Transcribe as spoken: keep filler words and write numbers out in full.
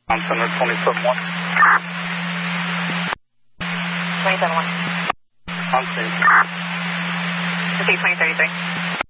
On center twenty-seven one. twenty-seven one. On scene. Proceed twenty thirty-three.